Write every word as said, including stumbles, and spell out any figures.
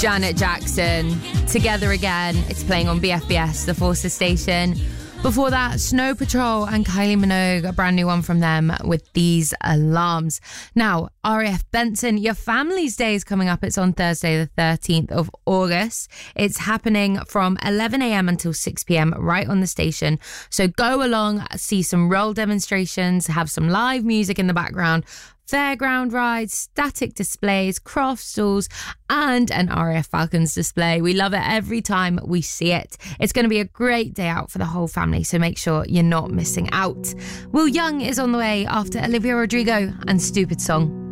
Janet Jackson, Together Again. It's playing on B F B S, the Forces station. Before that, Snow Patrol and Kylie Minogue, a brand new one from them with These Alarms. Now, R A F Benson, your family's day is coming up. It's on Thursday, the thirteenth of August. It's happening from eleven a.m. until six p.m. right on the station. So go along, see some roll demonstrations, have some live music in the background, fairground rides, static displays, craft stalls, and an R A F Falcons display. We love it every time we see it. It's going to be a great day out for the whole family, so make sure you're not missing out. Will Young is on the way after Olivia Rodrigo and Stupid Song.